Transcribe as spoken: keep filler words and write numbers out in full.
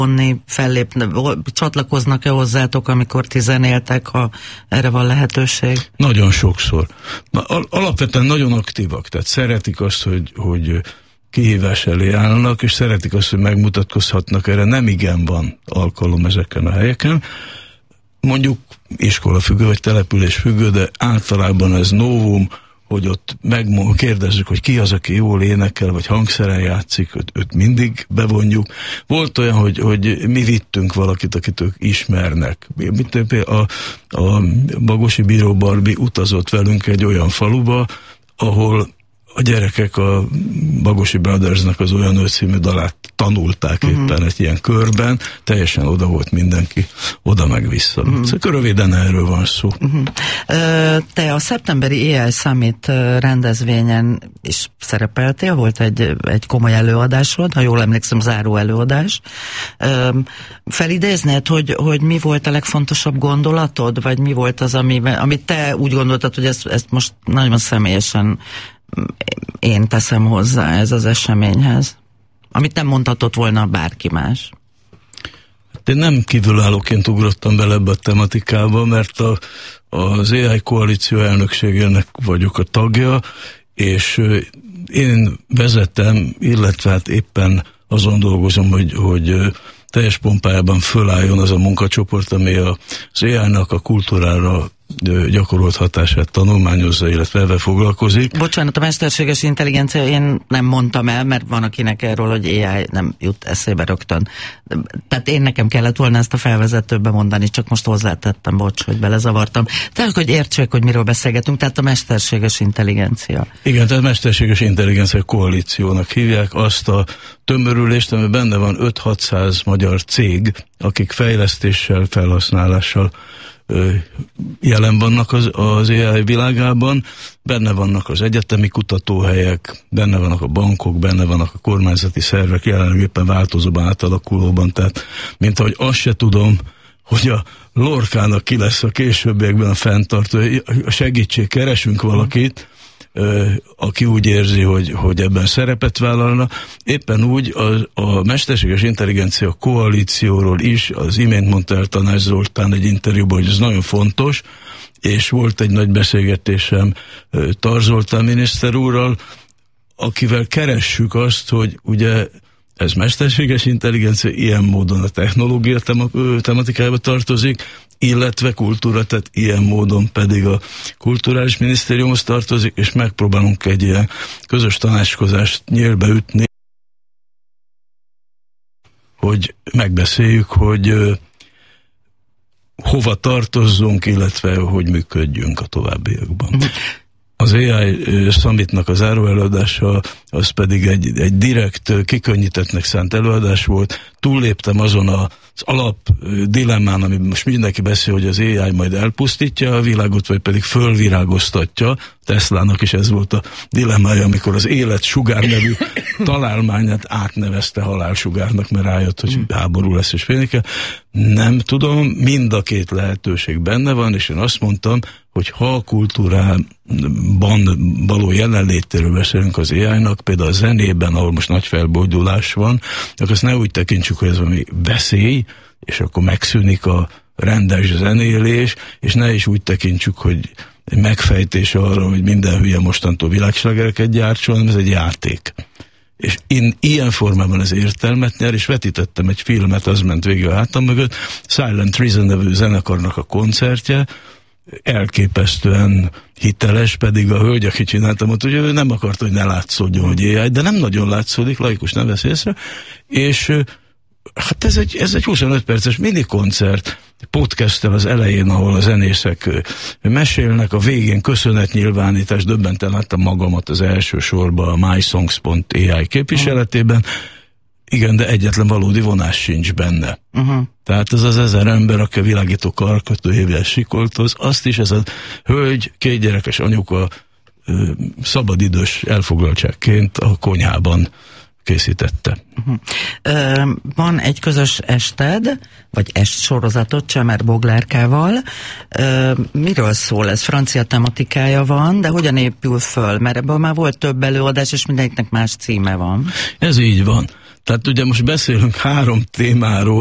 fellépni, csatlakoznak-e hozzátok, amikor tizenéltek, ha erre van lehetőség? Nagyon sokszor. Na, al- alapvetően nagyon aktívak, tehát szeretik azt, hogy, hogy kihívás elé állnak, és szeretik azt, hogy megmutatkozhatnak, erre nem igen van alkalom ezeken a helyeken. Mondjuk iskola függő, vagy település függő, de általában ez novum, hogy ott megkérdezzük, hogy ki az, aki jól énekel, vagy hangszeren játszik, őt, őt mindig bevonjuk. Volt olyan, hogy, hogy mi vittünk valakit, akit ők ismernek. A, a Bagosi Bíró Barbi utazott velünk egy olyan faluba, ahol a gyerekek a Bagosi Brothersnek az Olyan Ő című dalát tanulták uh-huh. éppen egy ilyen körben, teljesen oda volt mindenki, oda meg vissza. Uh-huh. Szóval röviden erről van szó. Uh-huh. Te a szeptemberi á i Summit rendezvényen is szerepeltél, volt egy, egy komoly előadásod, ha jól emlékszem, záró előadás. Felidéznéd, hogy, hogy mi volt a legfontosabb gondolatod, vagy mi volt az, ami, amit te úgy gondoltad, hogy ezt, ezt most nagyon személyesen én teszem hozzá ez az eseményhez, amit nem mondhatott volna bárki más? Én nem kívülállóként ugrottam bele ebbe a tematikába, mert a, az á i koalíció elnökségének vagyok a tagja, és én vezetem, illetve hát éppen azon dolgozom, hogy, hogy teljes pompájában fölálljon az a munkacsoport, ami az á i-nak a kultúrára gyakorolt hatását tanulmányozza, illetve ebben foglalkozik. Bocsánat, a mesterséges intelligencia én nem mondtam el, mert van akinek erről, hogy á i nem jut eszébe rögtön. Tehát én nekem kellett volna ezt a felvezetőbe mondani, csak most hozzátettem, bocs, hogy belezavartam. Tehát, hogy értsék, hogy miről beszélgetünk, tehát a mesterséges intelligencia. Igen, tehát mesterséges intelligencia koalíciónak hívják azt a tömörülést, ami benne van öt-hatszáz magyar cég, akik fejlesztéssel, felhasználással jelen vannak az, az á i világában, benne vannak az egyetemi kutatóhelyek, benne vannak a bankok, benne vannak a kormányzati szervek, jelenleg éppen változóban, átalakulóban, tehát mint ahogy azt se tudom, hogy a Lorkának ki lesz a későbbiekben a fenntartó, a segítség, keresünk valakit, aki úgy érzi, hogy, hogy ebben szerepet vállalna. Éppen úgy a, a mesterséges intelligencia koalícióról is, az imént mondta el Tanács Zoltán egy interjúban, hogy ez nagyon fontos, és volt egy nagy beszélgetésem Tar Zoltán miniszter úrral, akivel keressük azt, hogy ugye ez mesterséges intelligencia ilyen módon a technológia tematikájába tartozik, illetve kultúra, tehát ilyen módon pedig a kulturális minisztériumhoz tartozik, és megpróbálunk egy ilyen közös tanácskozást nyílbe ütni, hogy megbeszéljük, hogy uh, hova tartozzunk, illetve hogy működjünk a továbbiakban. Az á i Summitnak az záróelőadása, az pedig egy, egy direkt, kikönnyítettnek szánt előadás volt. Túlléptem azon az alap dilemmán, ami most mindenki beszél, hogy az á i majd elpusztítja a világot, vagy pedig fölvirágoztatja. Teslának is ez volt a dilemmája, amikor az életsugár nevű találmányát átnevezte halálsugárnak, mert rájött, hogy háború lesz és félni kell. Nem tudom, mind a két lehetőség benne van, és én azt mondtam, hogy ha a kultúrában való jelenlétéről beszélünk az á i-nak, például a zenében, ahol most nagy felbojdulás van, akkor azt ne úgy tekintsük, hogy ez valami veszély, és akkor megszűnik a rendes zenélés, és ne is úgy tekintsük, hogy egy megfejtés arra, hogy minden hülye mostantól világslágereket gyártson, hanem ez egy játék. És én ilyen formában ez értelmet nyer, és vetítettem egy filmet, az ment végül a hátam mögött, Silent Reason nevű zenekarnak a koncertje, elképesztően hiteles, pedig a hölgy, aki csináltam, ott, hogy ő nem akart, hogy ne látszódjon, hogy á i, de nem nagyon látszódik, laikus nem vesz észre, és hát ez egy, ez egy huszonöt perces mini koncert, podcasttel az elején, ahol a zenészek mesélnek, a végén köszönetnyilvánítás, döbbenten láttam magamat az első sorban a mysongs pont á i képviseletében. Igen, de egyetlen valódi vonás sincs benne. Uh-huh. Tehát ez az ezer ember, aki a világító karkötőjével sikoltoz, azt is ez a hölgy, két gyerekes anyuka szabadidős elfoglaltságként a konyhában készítette. Uh-huh. Ö, van egy közös ested, vagy est sorozatod Csemer Boglárkával. Ö, miről szól ez? Francia tematikája van, de hogyan épül föl? Mert ebből már volt több előadás, és mindegyiknek más címe van. Ez így van. Tehát ugye most beszélünk három témáról,